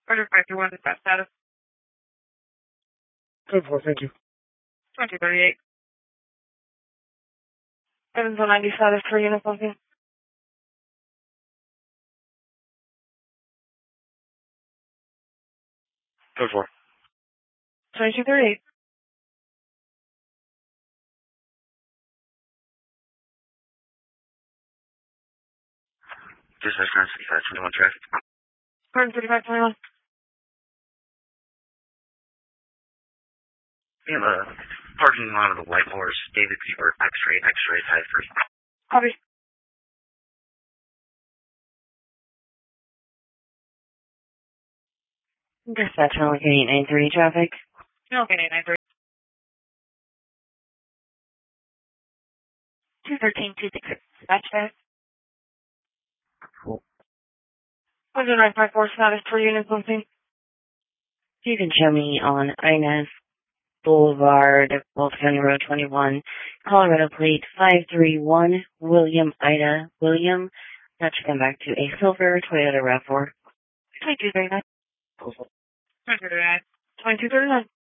Order 531, dispatch status. 10-4, thank you. 2238. 790 status for unit booking. 10-4. 2238. Dispatch 965, 21 traffic. Pardon 3521. We have a parking lot of the White Horse, David Peeper, X-ray, type 3. Copy. Dispatch, Hurricane 893 traffic. Okay, 893. 213-266. Dispatch status. 954 status for unit booking. You can show me on Inez Boulevard, Wolf County Road 21, Colorado plate 531, William Ida William. That should come back to a silver Toyota RAV4. 2239. 2239.